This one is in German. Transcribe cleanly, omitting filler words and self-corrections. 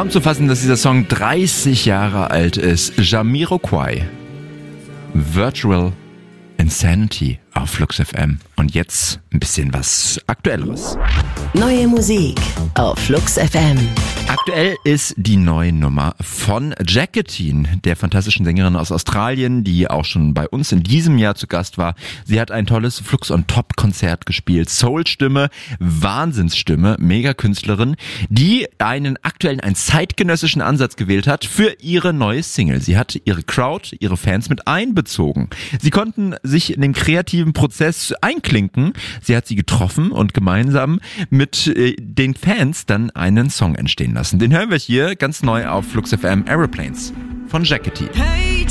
Kaum zu fassen, dass dieser Song 30 Jahre alt ist. Jamiroquai. Virtual Insanity auf Flux FM. Und jetzt ein bisschen was Aktuelleres. Neue Musik auf Flux FM. Aktuell ist die neue Nummer von Jacqueline, der fantastischen Sängerin aus Australien, die auch schon bei uns in diesem Jahr zu Gast war. Sie hat ein tolles Flux on Top Konzert gespielt. Soul-Stimme, Wahnsinnsstimme, Mega-Künstlerin, die einen zeitgenössischen Ansatz gewählt hat für ihre neue Single. Sie hat ihre Crowd, ihre Fans mit einbezogen. Sie konnten sich in den kreativen Prozess einklinken. Sie hat sie getroffen und gemeinsam mit den Fans dann einen Song entstehen lassen. Den hören wir hier ganz neu auf Flux FM, Aeroplanes von Jacqueline. Hey